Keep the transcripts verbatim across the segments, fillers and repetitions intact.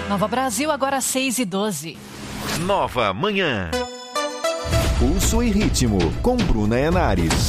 Nova Brasil, agora seis e doze. Nova Manhã. Pulso e ritmo, com Bruna Henares.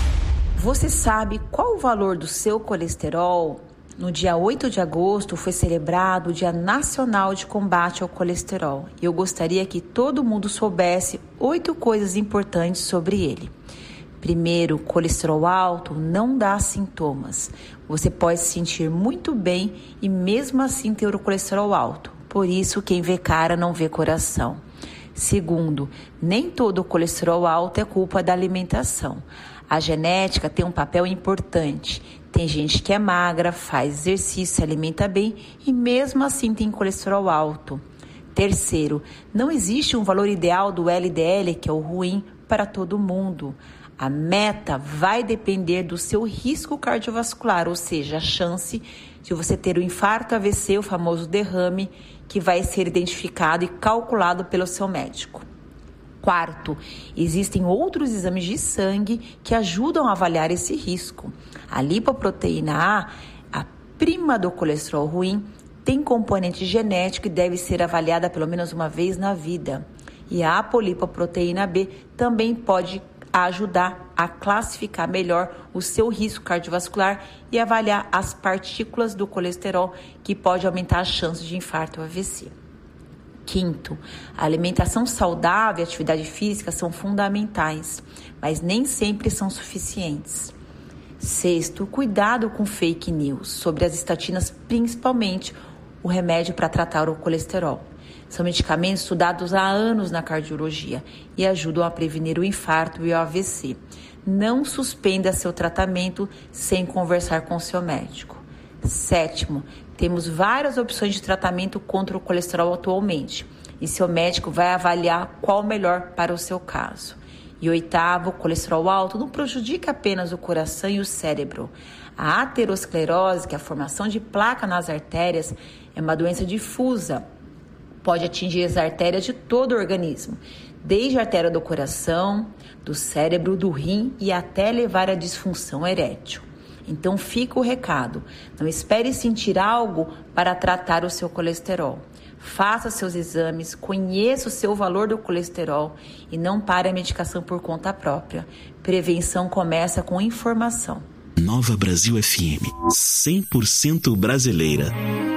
Você sabe qual o valor do seu colesterol? No dia oito de agosto foi celebrado o Dia Nacional de Combate ao Colesterol. E eu gostaria que todo mundo soubesse oito coisas importantes sobre ele. Primeiro, colesterol alto não dá sintomas. Você pode se sentir muito bem e mesmo assim ter o colesterol alto. Por isso, quem vê cara não vê coração. Segundo, nem todo o colesterol alto é culpa da alimentação. A genética tem um papel importante. Tem gente que é magra, faz exercício, se alimenta bem e mesmo assim tem colesterol alto. Terceiro, não existe um valor ideal do L D L, que é o ruim, para todo mundo. A meta vai depender do seu risco cardiovascular, ou seja, a chance de você ter o infarto A V C, o famoso derrame, que vai ser identificado e calculado pelo seu médico. Quarto, existem outros exames de sangue que ajudam a avaliar esse risco. A lipoproteína A, a prima do colesterol ruim, tem componente genético e deve ser avaliada pelo menos uma vez na vida. E a apolipoproteína B também pode ajudar a classificar melhor o seu risco cardiovascular e avaliar as partículas do colesterol, que pode aumentar a chance de infarto ou A V C. Quinto, a alimentação saudável e a atividade física são fundamentais, mas nem sempre são suficientes. Sexto, cuidado com fake news sobre as estatinas, principalmente o remédio para tratar o colesterol. São medicamentos estudados há anos na cardiologia e ajudam a prevenir o infarto e o A V C. Não suspenda seu tratamento sem conversar com seu médico. Sétimo, temos várias opções de tratamento contra o colesterol atualmente e seu médico vai avaliar qual o melhor para o seu caso. E oitavo, o colesterol alto não prejudica apenas o coração e o cérebro. A aterosclerose, que é a formação de placa nas artérias, é uma doença difusa. Pode atingir as artérias de todo o organismo, desde a artéria do coração, do cérebro, do rim e até levar à disfunção erétil. Então fica o recado, não espere sentir algo para tratar o seu colesterol. Faça seus exames, conheça o seu valor do colesterol e não pare a medicação por conta própria. Prevenção começa com informação. Nova Brasil F M, cem por cento brasileira.